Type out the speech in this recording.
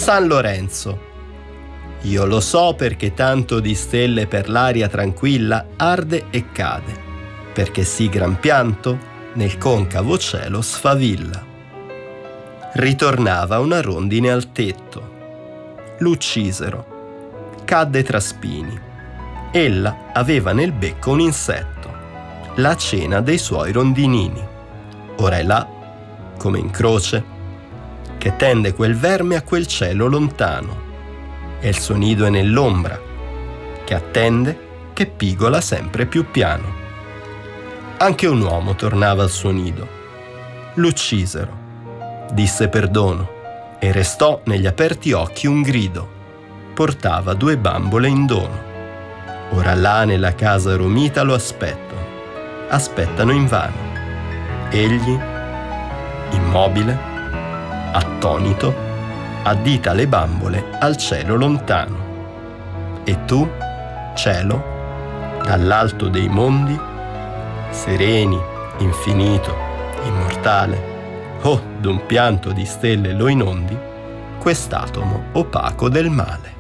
San Lorenzo. Io lo so perché tanto di stelle per l'aria tranquilla arde e cade, perché sì gran pianto nel concavo cielo sfavilla. Ritornava una rondine al tetto. L'uccisero. Cadde tra spini. Ella aveva nel becco un insetto, la cena dei suoi rondinini. Ora è là, come in croce, che tende quel verme a quel cielo lontano, e il suo nido è nell'ombra, che attende, che pigola sempre più piano. Anche un uomo tornava al suo nido. L'uccisero. Disse perdono, e restò negli aperti occhi un grido. Portava 2 bambole in dono. Ora là nella casa romita lo aspettano invano. Egli, immobile, attonito, addita le bambole al cielo lontano. E tu, cielo, dall'alto dei mondi, sereni, infinito, immortale, oh, d'un pianto di stelle lo inondi, quest'atomo opaco del male.